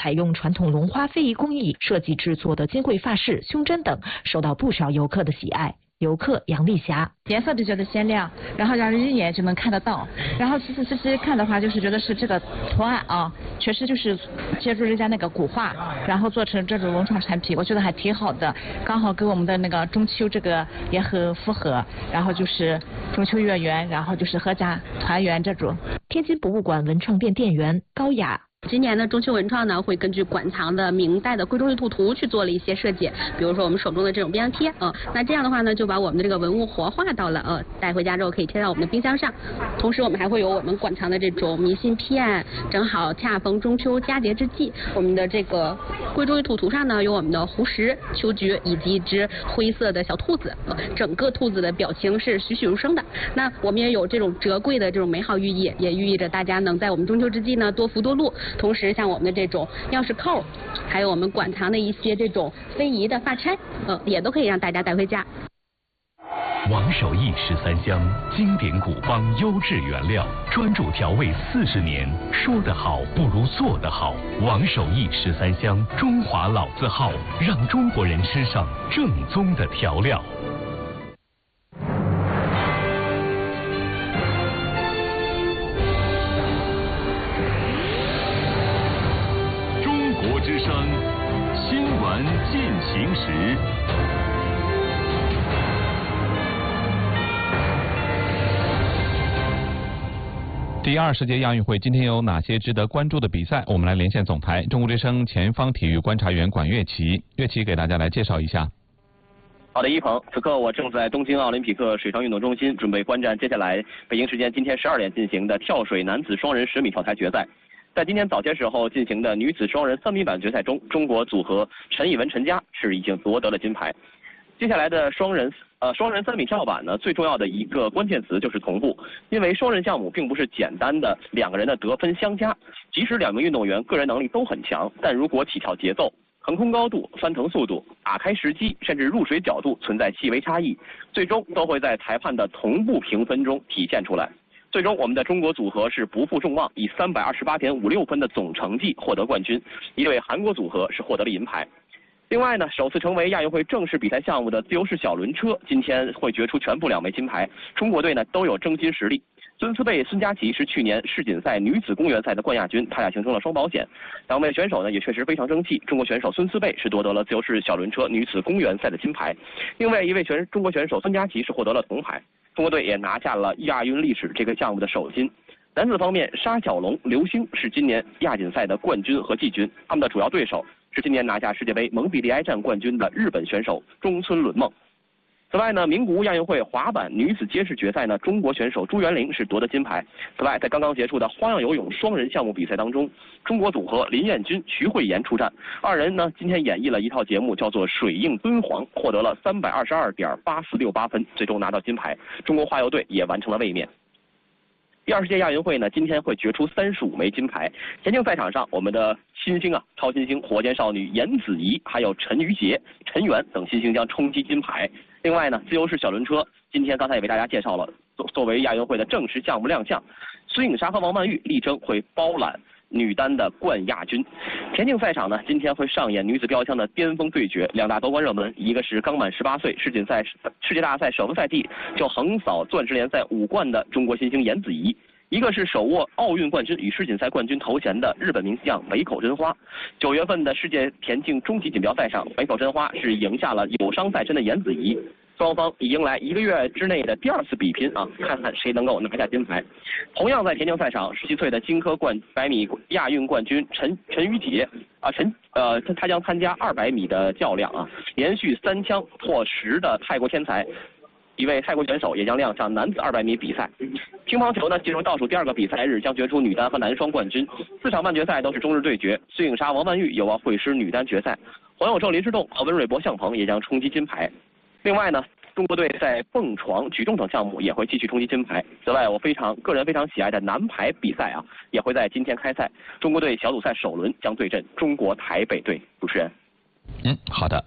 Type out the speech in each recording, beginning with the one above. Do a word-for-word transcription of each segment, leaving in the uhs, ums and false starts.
采用传统绒花非遗工艺设计制作的金贵发饰、胸针等，受到不少游客的喜爱。游客杨丽霞， 颜色比较的鲜亮，然后让人一眼就能看得到。然后其实仔细看的话，就是觉得是这个图案啊，确实就是借助人家那个古画，然后做成这种文创产品，我觉得还挺好的，刚好跟我们的那个中秋这个也很符合。然后就是中秋月圆，然后就是阖家团圆这种。 天津博物馆文创店店员高雅。 今年的中秋文创呢，会根据馆藏的明代的贵州玉兔图去做了一些设计，比如说我们手中的这种冰箱贴，呃，那这样的话呢，就把我们的这个文物活化到了，呃，带回家之后可以贴到我们的冰箱上。同时，我们还会有我们馆藏的这种明信片，正好恰逢中秋佳节之际，我们的这个贵州玉兔图上呢，有我们的湖石、秋菊以及一只灰色的小兔子，呃，整个兔子的表情是栩栩如生的。那我们也有这种折桂的这种美好寓意，也寓意着大家能在我们中秋之际呢多福多禄。同时，像我们的这种钥匙扣，还有我们馆藏的一些这种非遗的发钗，呃，也都可以让大家带回家。 王守义十三香，经典古方，优质原料，专注调味四十年。说得好不如做得好。王守义十三香，中华老字号，让中国人吃上正宗的调料。之声新闻进行时。 第二十届亚运会今天有哪些值得关注的比赛？我们来连线总台中国之声前方体育观察员管乐琪，乐琪给大家来介绍一下。 好的，一鹏，此刻我正在东京奥林匹克水上运动中心，准备观战接下来北京时间今天十二点进行的跳水男子双人十米跳台决赛。在今天早些时候进行的女子双人三米板决赛中，中国组合陈以文、陈佳是已经夺得了金牌。接下来的双人呃双人三米跳板呢，最重要的一个关键词就是同步，因为双人项目并不是简单的两个人的得分相加，即使两名运动员个人能力都很强，但如果起跳节奏、腾空高度、翻腾速度、打开时机，甚至入水角度存在细微差异，最终都会在裁判的同步评分中体现出来。最终，我们的中国组合是不负众望，以三百二十八点五六分的总成绩获得冠军。一对韩国组合是获得了银牌。另外呢，首次成为亚运会正式比赛项目的自由式小轮车，今天会决出全部两枚金牌。中国队呢都有争金实力。孙思贝、孙佳琪是去年世锦赛女子公园赛的冠亚军，他俩形成了双保险。两位选手呢也确实非常争气。中国选手孙思贝是夺得了自由式小轮车女子公园赛的金牌，另外一位选中国选手孙佳琪是获得了铜牌。中国队也拿下了亚运历史这个项目的首金。男子方面，沙小龙、刘星是今年亚锦赛的冠军和季军，他们的主要对手是今年拿下世界杯蒙彼利埃站冠军的日本选手中村伦梦。此外呢，名古屋亚运会滑板女子街式决赛呢，中国选手朱元玲是夺得金牌。此外，在刚刚结束的花样游泳双人项目比赛当中，中国组合林彦君、徐慧妍出战，二人呢今天演绎了一套节目，叫做水映敦煌，获得了三百二十二点八四六八分，最终拿到金牌。中国花游队也完成了卫冕。第二十届亚运会呢，今天会决出三十五枚金牌。田径赛场上，我们的新星啊，超新星火箭少女严子怡，还有陈瑜杰、陈媛等新星将冲击金牌。另外呢，自由式小轮车今天刚才也为大家介绍了，作作为亚运会的正式项目亮相，孙颖莎和王曼玉力争会包揽女单的冠亚军。田径赛场呢，今天会上演女子标枪的巅峰对决，两大夺冠热门，一个是刚满十八岁，世锦赛世界大赛首个赛季就横扫钻石联赛五冠的中国新星严子怡，一个是手握奥运冠军与世锦赛冠军头衔的日本名将北口真花。九月份的世界田径终极锦标赛上，北口真花是赢下了有伤在身的严子怡。双方已迎来一个月之内的第二次比拼啊，看看谁能够拿下金牌。同样在田径赛场，十七岁的金科冠百米亚运冠军陈陈瑜杰啊，陈呃他他将参加二百米的较量啊，连续三枪破十的泰国天才。一位泰国选手也将亮相男子二百米比赛。乒乓球呢，进入倒数第二个比赛日，将决出女单和男双冠军。四场半决赛都是中日对决，孙颖莎、王曼玉有望会师女单决赛，黄永胜、林诗栋和温蕊博、向鹏也将冲击金牌。另外呢，中国队在蹦床、举重等项目也会继续冲击金牌。此外，我非常个人非常喜爱的男排比赛啊，也会在今天开赛。中国队小组赛首轮将对阵中国台北队。主持人， 嗯，好的。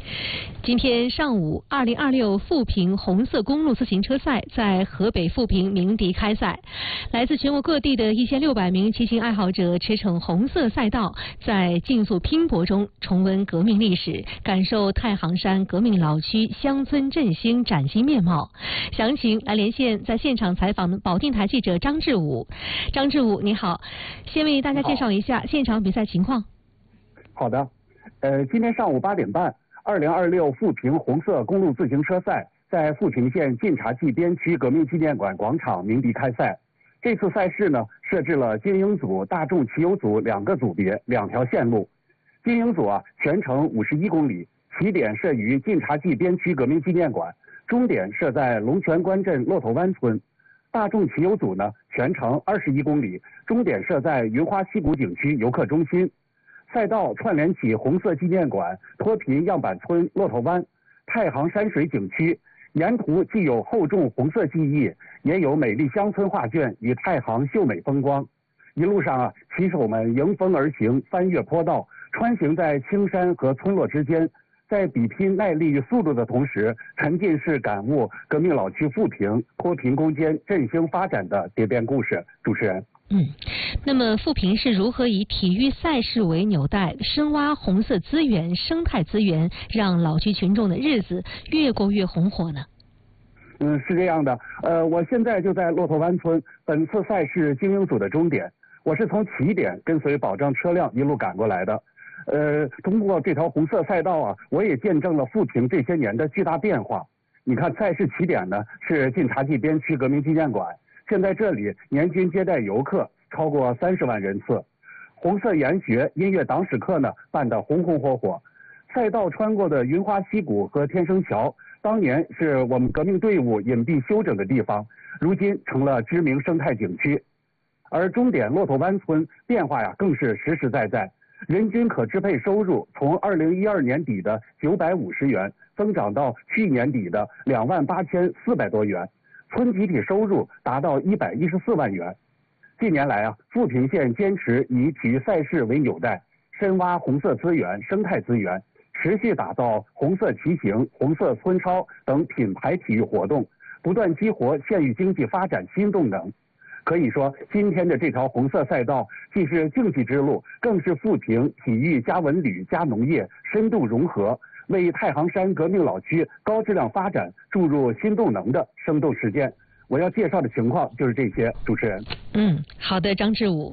今天上午，二零二六富平红色公路自行车赛在河北富平鸣笛开赛。来自全国各地的一千六百名骑行爱好者驰骋红色赛道，在竞速拼搏中重温革命历史，感受太行山革命老区乡村振兴崭新面貌。详情来连线在现场采访的保定台记者张志武。张志武，你好，先为大家介绍一下现场比赛情况。 好的，呃，今天上午八点半。二零二六富平红色公路自行车赛在富平县晋察冀边区革命纪念馆广场鸣笛开赛。这次赛事呢，设置了精英组、大众骑游组两个组别，两条线路。精英组啊，全程五十一公里，起点设于晋察冀边区革命纪念馆，终点设在龙泉关镇骆驼湾村。大众骑游组呢，全程二十一公里，终点设在云花溪谷景区游客中心。赛道串联起红色纪念馆、脱贫样板村、骆驼湾、太行山水景区，沿途既有厚重红色记忆，也有美丽乡村画卷与太行秀美风光。一路上啊，骑手们迎风而行，翻越坡道，穿行在青山和村落之间，在比拼耐力与速度的同时，沉浸式感悟革命老区富平脱贫攻坚、振兴发展的蝶变故事。主持人。 嗯，那么富平是如何以体育赛事为纽带，深挖红色资源、生态资源，让老区群众的日子越过越红火呢？ 嗯，是这样的，呃，我现在就在骆驼湾村，本次赛事精英组的终点，我是从起点跟随保障车辆一路赶过来的。呃，通过这条红色赛道啊，我也见证了富平这些年的巨大变化。你看，赛事起点呢是晋察冀边区革命纪念馆。现在这里年均接待游客超过三十万人次，红色研学音乐党史课呢办得红红火火。赛道穿过的云花溪谷和天生桥，当年是我们革命队伍隐蔽休整的地方，如今成了知名生态景区。而终点骆驼湾村变化呀更是实实在在，人均可支配收入从二零一二年底的九百五十元增长到去年底的两万八千四百多元。村集体收入达到一百一十四万元。近年来啊，富平县坚持以体育赛事为纽带，深挖红色资源、生态资源，持续打造红色骑行、红色村超等品牌体育活动，不断激活县域经济发展新动能。可以说，今天的这条红色赛道既是竞技之路，更是富平体育加文旅加农业深度融合，为太行山革命老区高质量发展注入新动能的生动实践。我要介绍的情况就是这些，主持人。 嗯，好的，张志武。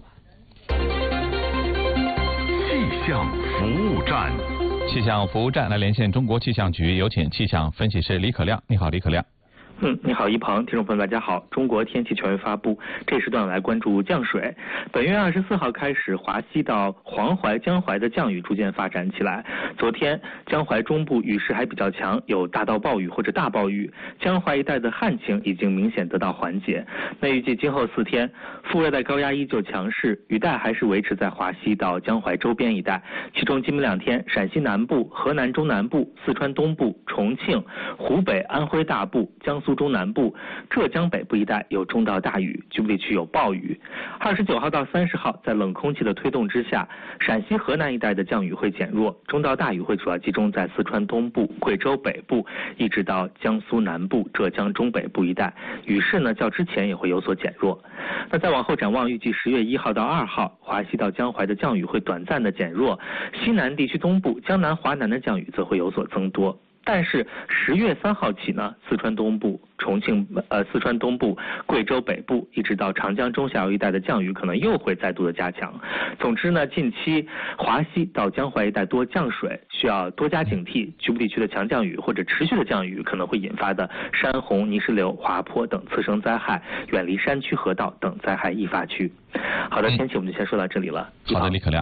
气象服务站， 气象服务站来连线中国气象局，有请气象分析师李可亮。你好，李可亮。 嗯，你好，一鹏，听众朋友大家好。中国天气权威发布，这时段来关注降水。本月二十四号开始，华西到黄淮、江淮的降雨逐渐发展起来。昨天，江淮中部雨势还比较强，有大到暴雨或者大暴雨。江淮一带的旱情已经明显得到缓解。那预计今后四天，副热带高压依旧强势，雨带还是维持在华西到江淮周边一带。其中今明两天，陕西南部、河南中南部、四川东部、重庆、湖北、安徽大部、江苏苏中南部、浙江北部一带有中到大雨，局部地区有暴雨。二十九号到三十号，在冷空气的推动之下，陕西、河南一带的降雨会减弱，中到大雨会主要集中在四川东部、贵州北部，一直到江苏南部、浙江中北部一带，雨势呢较之前也会有所减弱。那再往后展望，预计十月一号到二号，华西到江淮的降雨会短暂的减弱，西南地区东部、江南、华南的降雨则会有所增多。但是十月三号起呢，四川东部、重庆呃四川东部、贵州北部一直到长江中下游一带的降雨可能又会再度的加强。总之呢，近期华西到江淮一带多降水，需要多加警惕局部地区的强降雨或者持续的降雨可能会引发的山洪、泥石流、滑坡等次生灾害，远离山区河道等灾害易发区。好的，天气我们就先说到这里了。 好的，李可亮。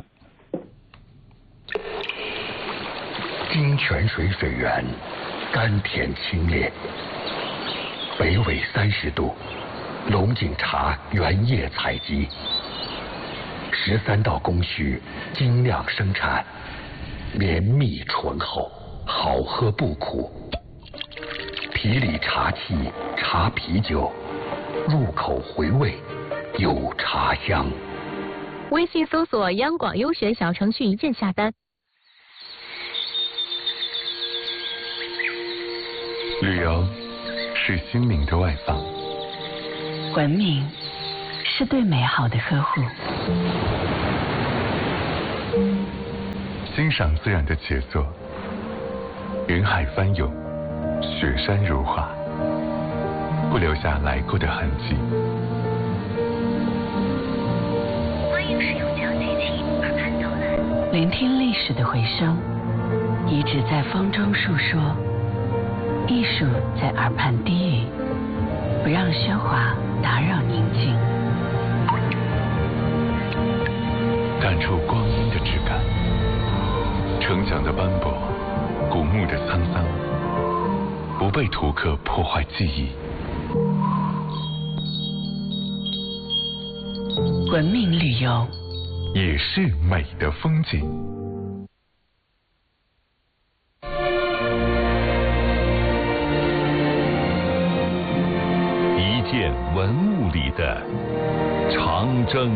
金泉水水源甘甜清冽，北纬三十度，龙井茶原叶采集，十三道工序精酿生产，绵密醇厚，好喝不苦。皮里茶气茶啤酒，入口回味有茶香。 微信搜索央广优选小程序一键下单。 旅游是心灵的外放， 文明是对美好的呵护， 欣赏自然的杰作，云海翻涌，雪山如画，不留下来过的痕迹。 欢迎使用讲解器耳畔导览，聆听历史的回声，遗址在风中述说，艺术在耳畔低语，不让喧哗打扰宁静， 感触光阴的质感，成长的斑驳，古木的沧桑，不被图刻破坏记忆。 文明旅游也是美的风景。 一件文物里的长征。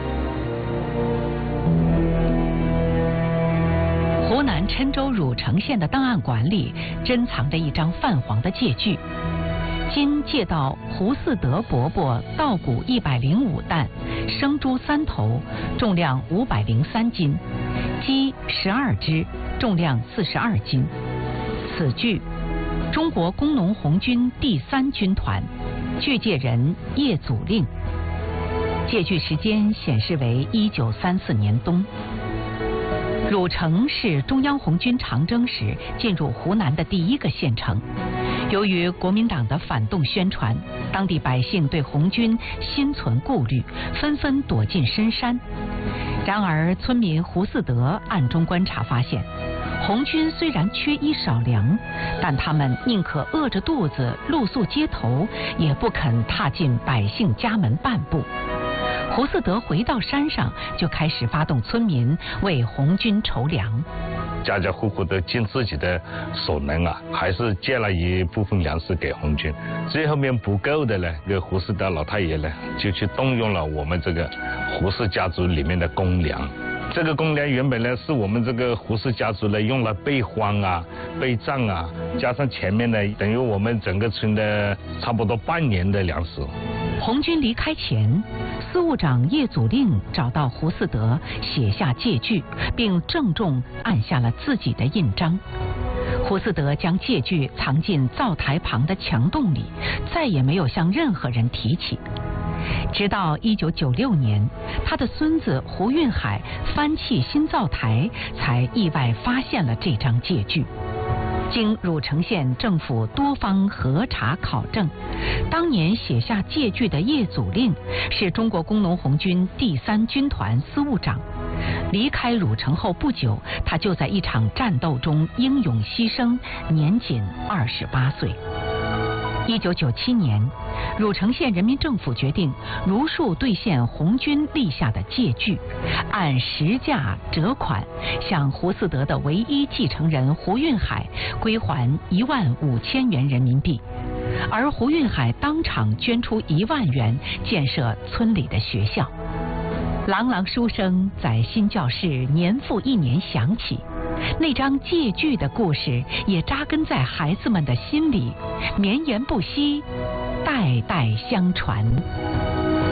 湖南郴州汝城县的档案馆里珍藏着一张泛黄的借据，今借到胡嗣德伯伯稻谷一百零五担，生猪三头，重量五百零三斤，鸡十二只，重量四十二斤。此据，中国工农红军第三军团，据借人叶祖令。借据时间显示为一九三四年冬。汝城是中央红军长征时进入湖南的第一个县城。由于国民党的反动宣传，当地百姓对红军心存顾虑，纷纷躲进深山。然而，村民胡嗣德暗中观察发现，红军虽然缺衣少粮，但他们宁可饿着肚子露宿街头，也不肯踏进百姓家门半步。胡嗣德回到山上，就开始发动村民为红军筹粮。 家家户户都尽自己的所能啊，还是借了一部分粮食给红军。最后面不够的呢，这个胡嗣德老太爷呢，就去动用了我们这个胡氏家族里面的公粮。这个公粮原本呢，是我们这个胡氏家族呢用来备荒啊、备战啊，加上前面呢，等于我们整个村的差不多半年的粮食。 红军离开前，司务长叶祖令找到胡嗣德，写下借据，并郑重按下了自己的印章。胡嗣德将借据藏进灶台旁的墙洞里，再也没有向任何人提起。直到一九九六年，他的孙子胡运海翻砌新灶台，才意外发现了这张借据。经汝城县政府多方核查考证，当年写下借据的叶祖令是中国工农红军第三军团司务长。离开汝城后不久，他就在一场战斗中英勇牺牲，年仅二十八岁。一九九七年，汝城县人民政府决定如数兑现红军立下的借据，按实价折款向胡嗣德的唯一继承人胡运海归还一万五千元人民币，而胡运海当场捐出一万元建设村里的学校。朗朗书声在新教室年复一年响起，那张借据的故事也扎根在孩子们的心里，绵延不息，代代相传。